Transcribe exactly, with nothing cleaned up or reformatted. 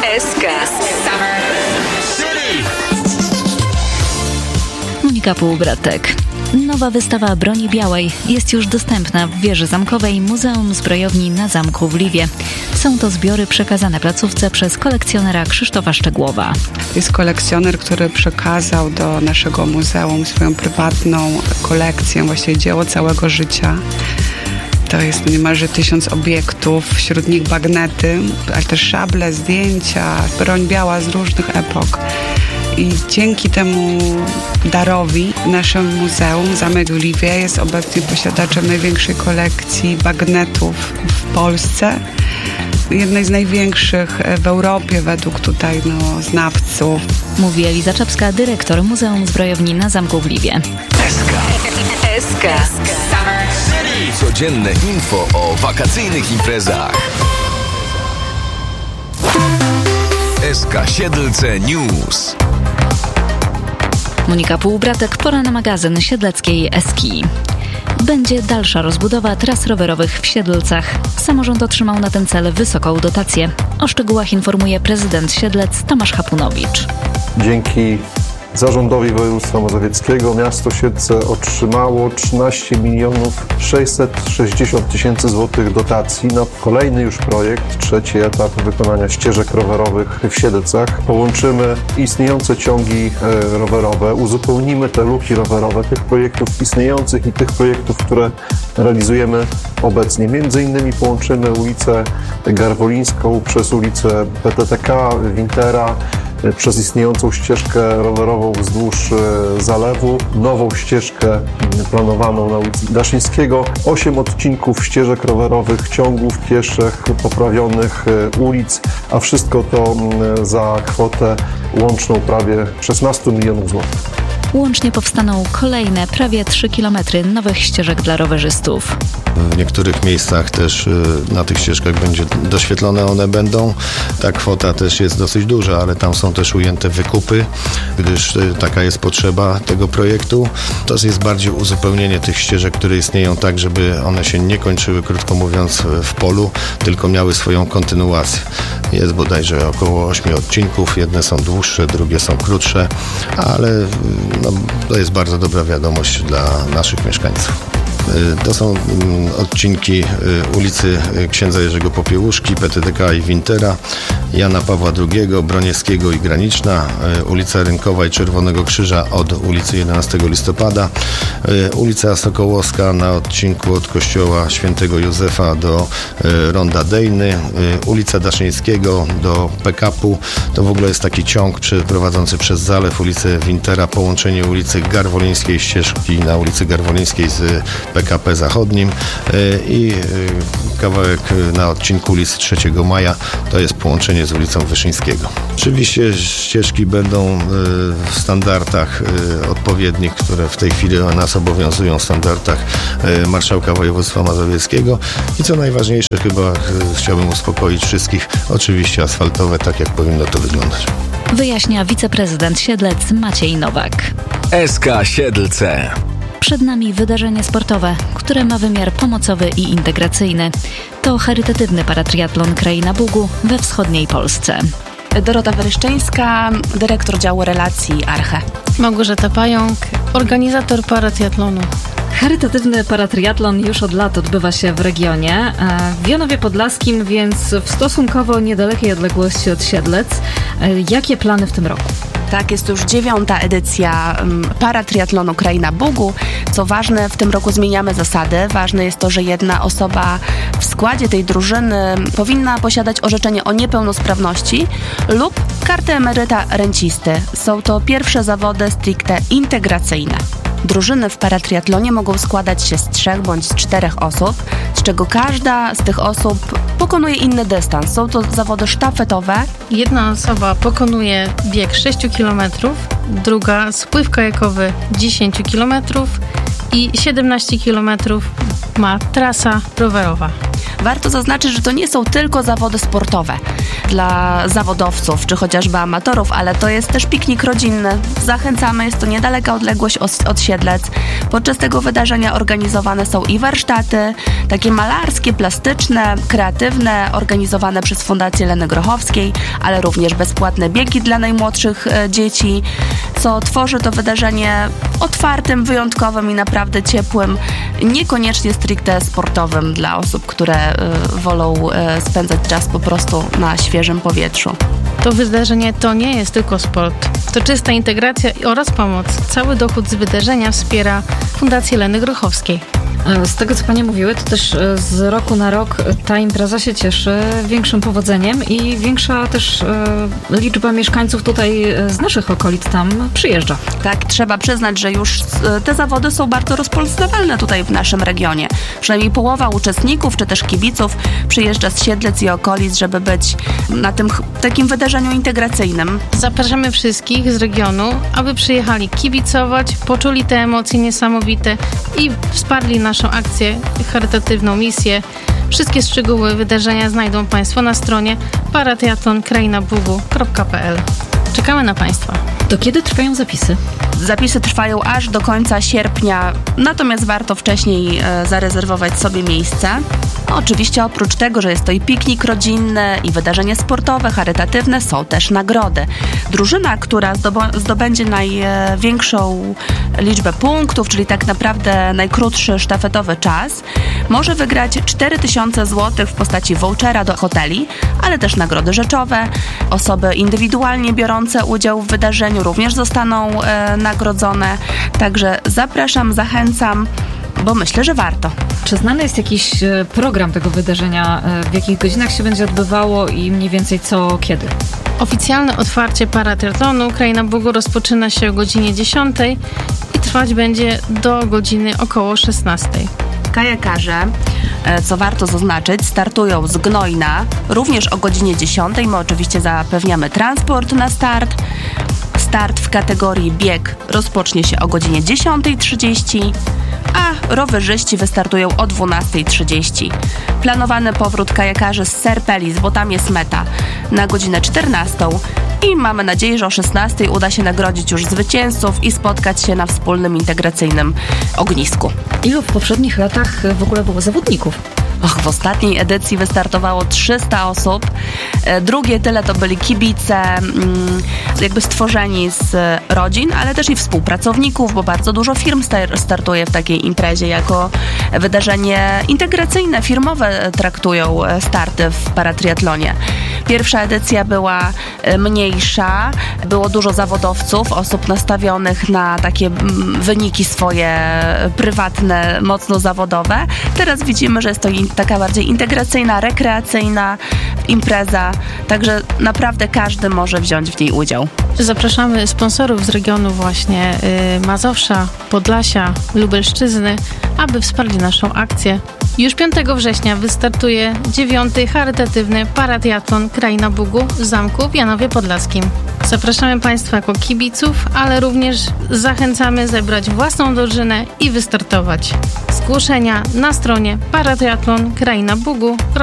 S K. Monika Półbratek. Nowa wystawa broni białej jest już dostępna w wieży zamkowej Muzeum Zbrojowni na Zamku w Liwie. Są to zbiory przekazane placówce przez kolekcjonera Krzysztofa Szczegłowa. Jest kolekcjoner, który przekazał do naszego muzeum swoją prywatną kolekcję, właściwie dzieło całego życia. To jest niemalże tysiąc obiektów, wśród nich bagnety, ale też szable, zdjęcia, broń biała z różnych epok. I dzięki temu darowi nasze muzeum Zamek w Liwie jest obecnie posiadaczem największej kolekcji bagnetów w Polsce. Jednej z największych w Europie według tutaj no, znawców. Mówi Eliza Czapska, dyrektor Muzeum Zbrojowni na Zamku w Liwie. S K. S K. Codzienne info o wakacyjnych imprezach. S K Siedlce News. Monika Półbratek, pora na magazyn siedleckiej Eski. Będzie dalsza rozbudowa tras rowerowych w Siedlcach. Samorząd otrzymał na ten cel wysoką dotację. O szczegółach informuje prezydent Siedlec Tomasz Hapunowicz. Dzięki Zarządowi Województwa Mazowieckiego miasto Siedlce otrzymało trzynaście milionów sześćset sześćdziesiąt tysięcy złotych dotacji na kolejny już projekt, trzeci etap wykonania ścieżek rowerowych w Siedlcach. Połączymy istniejące ciągi rowerowe, uzupełnimy te luki rowerowe tych projektów istniejących i tych projektów, które realizujemy obecnie. Między innymi połączymy ulicę Garwolińską przez ulicę P T T K, Wintera, przez istniejącą ścieżkę rowerową wzdłuż zalewu, nową ścieżkę planowaną na ulicy Daszyńskiego, osiem odcinków ścieżek rowerowych, ciągów pieszych, poprawionych ulic, a wszystko to za kwotę łączną prawie szesnaście milionów złotych. Łącznie powstaną kolejne prawie trzy kilometry nowych ścieżek dla rowerzystów. W niektórych miejscach też na tych ścieżkach będzie doświetlone one będą. Ta kwota też jest dosyć duża, ale tam są też ujęte wykupy, gdyż taka jest potrzeba tego projektu. To jest bardziej uzupełnienie tych ścieżek, które istnieją tak, żeby one się nie kończyły, krótko mówiąc, w polu, tylko miały swoją kontynuację. Jest bodajże około ośmiu odcinków, jedne są dłuższe, drugie są krótsze, ale no, to jest bardzo dobra wiadomość dla naszych mieszkańców. To są odcinki ulicy Księdza Jerzego Popiełuszki, P T T K i Wintera, Jana Pawła drugiego, Broniewskiego i Graniczna, ulica Rynkowa i Czerwonego Krzyża od ulicy jedenastego listopada, ulica Sokołowska na odcinku od kościoła Świętego Józefa do Ronda Dejny, ulica Daszyńskiego do Pekapu. To w ogóle jest taki ciąg prowadzący przez Zalew, ulicę Wintera, połączenie ulicy Garwolińskiej, ścieżki na ulicy Garwolińskiej z P K P Zachodnim i kawałek na odcinku ulicy trzeciego maja, to jest połączenie z ulicą Wyszyńskiego. Oczywiście ścieżki będą w standardach odpowiednich, które w tej chwili nas obowiązują, w standardach Marszałka Województwa Mazowieckiego i co najważniejsze, chyba chciałbym uspokoić wszystkich, oczywiście asfaltowe, tak jak powinno to wyglądać. Wyjaśnia wiceprezydent Siedlec Maciej Nowak. S K Siedlce. Przed nami wydarzenie sportowe, które ma wymiar pomocowy i integracyjny. To charytatywny paratriatlon Kraina Bugu we wschodniej Polsce. Dorota Weryszczyńska, dyrektor działu relacji Arche. Małgorzata Pająk, organizator paratriatlonu. Charytatywny paratriatlon już od lat odbywa się w regionie, w Jonowie Podlaskim, więc w stosunkowo niedalekiej odległości od Siedlec. Jakie plany w tym roku? Tak, jest już dziewiąta edycja paratriatlonu Kraina Bugu. Co ważne, w tym roku zmieniamy zasady. Ważne jest to, że jedna osoba w składzie tej drużyny powinna posiadać orzeczenie o niepełnosprawności lub kartę emeryta rencisty. Są to pierwsze zawody stricte integracyjne. Drużyny w paratriatlonie mogą składać się z trzech bądź z czterech osób, z czego każda z tych osób pokonuje inny dystans. Są to zawody sztafetowe. Jedna osoba pokonuje bieg sześć kilometrów, druga spływ kajakowy dziesięć kilometrów i siedemnaście kilometrów ma trasa rowerowa. Warto zaznaczyć, że to nie są tylko zawody sportowe dla zawodowców, czy chociażby amatorów, ale to jest też piknik rodzinny. Zachęcamy, jest to niedaleka odległość od, od Siedlec. Podczas tego wydarzenia organizowane są i warsztaty, takie malarskie, plastyczne, kreatywne, organizowane przez Fundację Leny Grochowskiej, ale również bezpłatne biegi dla najmłodszych e, dzieci, co tworzy to wydarzenie otwartym, wyjątkowym i naprawdę ciepłym, niekoniecznie stricte sportowym dla osób, które y, wolą y, spędzać czas po prostu na świeżym powietrzu. To wydarzenie to nie jest tylko sport. To czysta integracja oraz pomoc. Cały dochód z wydarzenia wspiera Fundację Leny Grochowskiej. Z tego, co Panie mówiły, to też z roku na rok ta impreza się cieszy większym powodzeniem i większa też e, liczba mieszkańców tutaj z naszych okolic tam przyjeżdża. Tak, trzeba przyznać, że już te zawody są bardzo rozpoznawalne tutaj w naszym regionie. Przynajmniej połowa uczestników, czy też kibiców przyjeżdża z Siedlec i okolic, żeby być na tym takim wydarzeniu integracyjnym. Zapraszamy wszystkich z regionu, aby przyjechali kibicować, poczuli te emocje niesamowite i wsparli naszą akcję, charytatywną misję. Wszystkie szczegóły wydarzenia znajdą Państwo na stronie paratriatlon kraina bugu kropka p l. Czekamy na Państwa. Do kiedy trwają zapisy? Zapisy trwają aż do końca sierpnia, natomiast warto wcześniej e, zarezerwować sobie miejsce. Oczywiście oprócz tego, że jest to i piknik rodzinny, i wydarzenie sportowe, charytatywne, są też nagrody. Drużyna, która zdobo- zdobędzie największą liczbę punktów, czyli tak naprawdę najkrótszy sztafetowy czas, może wygrać cztery tysiące złotych w postaci vouchera do hoteli, ale też nagrody rzeczowe. Osoby indywidualnie biorące udział w wydarzeniu również zostaną e, nagrodzone. Także zapraszam, zachęcam, bo myślę, że warto. Czy znany jest jakiś program tego wydarzenia, w jakich godzinach się będzie odbywało i mniej więcej co, kiedy? Oficjalne otwarcie paratriatlonu Kraina Bugu rozpoczyna się o godzinie dziesiątej i trwać będzie do godziny około szesnastej. Kajakarze, co warto zaznaczyć, startują z Gnojna również o godzinie dziesiątej. My oczywiście zapewniamy transport na start. Start w kategorii bieg rozpocznie się o godzinie dziesiątej trzydzieści, a rowerzyści wystartują o dwunastej trzydzieści. Planowany powrót kajakarzy z Serpelis, bo tam jest meta, na godzinę czternastą i mamy nadzieję, że o szesnastej uda się nagrodzić już zwycięzców i spotkać się na wspólnym integracyjnym ognisku. Ilu w poprzednich latach w ogóle było zawodników? Och, w ostatniej edycji wystartowało trzysta osób. Drugie tyle to byli kibice, jakby stworzeni z rodzin, ale też i współpracowników, bo bardzo dużo firm startuje w takiej imprezie jako wydarzenie integracyjne, firmowe traktują starty w paratriatlonie. Pierwsza edycja była mniejsza, było dużo zawodowców, osób nastawionych na takie wyniki swoje prywatne, mocno zawodowe. Teraz widzimy, że jest to taka bardziej integracyjna, rekreacyjna impreza, także naprawdę każdy może wziąć w niej udział. Zapraszamy sponsorów z regionu właśnie y, Mazowsza, Podlasia, Lubelszczyzny, aby wsparli naszą akcję. Już piątego września wystartuje dziewiąty charytatywny paratriatlon Kraina Bugu w zamku w Janowie Podlaskim. Zapraszamy Państwa jako kibiców, ale również zachęcamy zebrać własną drużynę i wystartować. Zgłoszenia na stronie paratriatlon kraina bugu kropka p l.